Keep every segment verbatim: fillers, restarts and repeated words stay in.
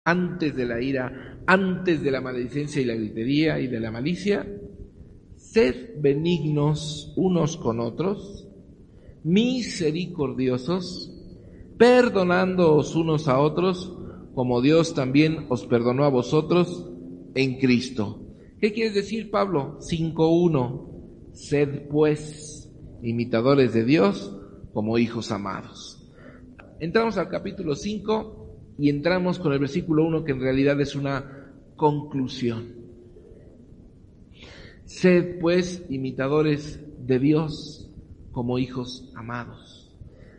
antes de la ira, antes de la maledicencia y la gritería y de la malicia, sed benignos unos con otros, misericordiosos, perdonándoos unos a otros, como Dios también os perdonó a vosotros en Cristo. ¿Qué quiere decir Pablo? cinco uno. Sed pues imitadores de Dios como hijos amados. Entramos al capítulo cinco y entramos con el versículo uno, que en realidad es una conclusión. Sed pues imitadores de Dios como hijos amados.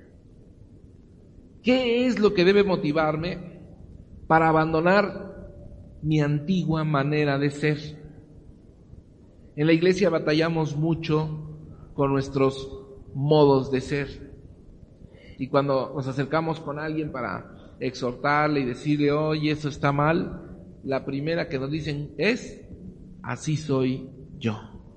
¿Qué es lo que debe motivarme para abandonar mi antigua manera de ser? En la iglesia batallamos mucho con nuestros modos de ser. Y cuando nos acercamos con alguien para exhortarle y decirle, oye, eso está mal, la primera que nos dicen es, así soy yo.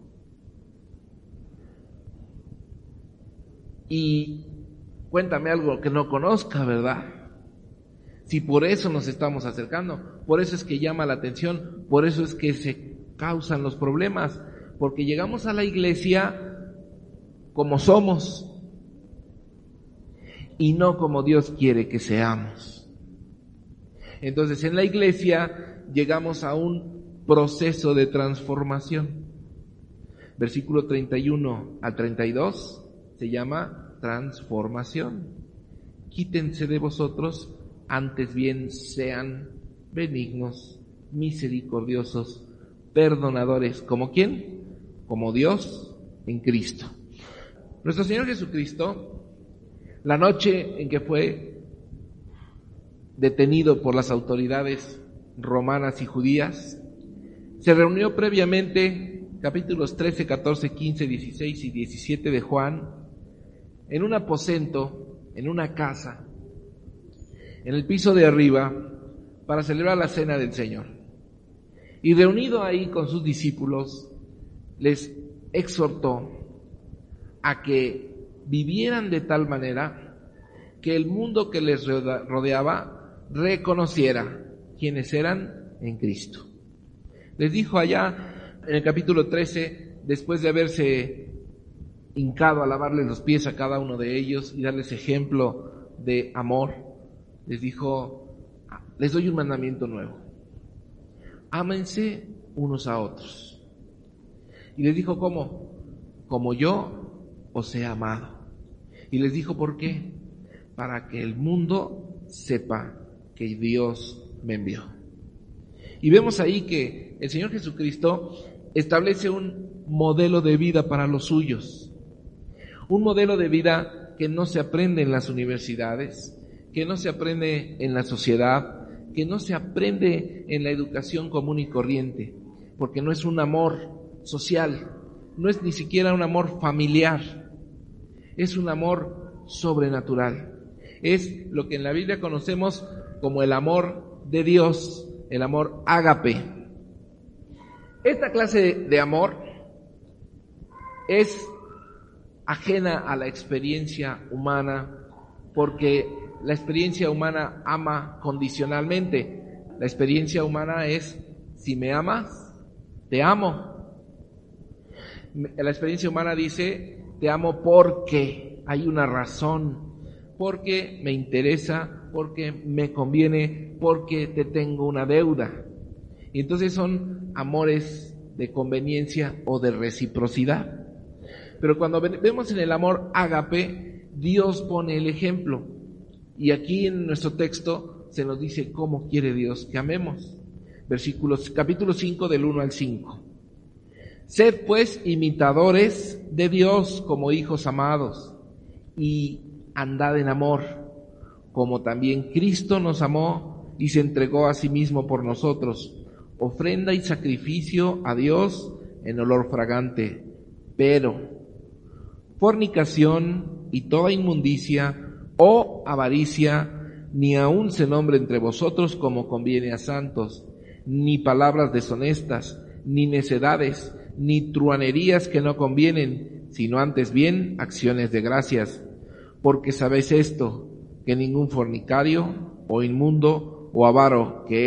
Y cuéntame algo que no conozca, ¿verdad? Si por eso nos estamos acercando, por eso es que llama la atención, por eso es que se causan los problemas, porque llegamos a la iglesia como somos y no como Dios quiere que seamos. Entonces en la iglesia llegamos a un proceso de transformación. Versículo treinta y uno al treinta y dos se llama transformación. Quítense de vosotros, antes bien sean benignos, misericordiosos, perdonadores. ¿Como quién? Como Dios en Cristo. Nuestro Señor Jesucristo, la noche en que fue detenido por las autoridades romanas y judías, se reunió previamente, capítulos trece, catorce, quince, dieciséis y diecisiete de Juan, en un aposento, en una casa, en el piso de arriba, para celebrar la cena del Señor. Y reunido ahí con sus discípulos, les exhortó a que vivieran de tal manera que el mundo que les rodeaba reconociera quiénes eran en Cristo. Les dijo allá en el capítulo trece, después de haberse hincado a lavarles los pies a cada uno de ellos y darles ejemplo de amor, les dijo, les doy un mandamiento nuevo: ámense unos a otros. Y les dijo, ¿cómo? Como yo os he amado. Y les dijo, ¿por qué? Para que el mundo sepa que Dios me envió. Y vemos ahí que el Señor Jesucristo establece un modelo de vida para los suyos. Un modelo de vida que no se aprende en las universidades, que no se aprende en la sociedad, que no se aprende en la educación común y corriente, porque no es un amor social, no es ni siquiera un amor familiar, es un amor sobrenatural. Es lo que en la Biblia conocemos como el amor de Dios, el amor ágape. Esta clase de amor es ajena a la experiencia humana, porque la experiencia humana ama condicionalmente. La experiencia humana es, si me amas, te amo. La experiencia humana dice, te amo porque hay una razón, porque me interesa, porque me conviene, porque te tengo una deuda. Y entonces son amores de conveniencia o de reciprocidad. Pero cuando vemos en el amor ágape, Dios pone el ejemplo. Y aquí en nuestro texto se nos dice cómo quiere Dios que amemos. Versículos, capítulo cinco, del uno al cinco. Sed pues imitadores de Dios como hijos amados, y andad en amor, como también Cristo nos amó y se entregó a sí mismo por nosotros, ofrenda y sacrificio a Dios en olor fragante. Pero fornicación y toda inmundicia o avaricia ni aun se nombre entre vosotros como conviene a santos, ni palabras deshonestas, ni necedades, ni truanerías que no convienen, sino antes bien acciones de gracias. Porque sabéis esto, que ningún fornicario, o inmundo, o avaro, que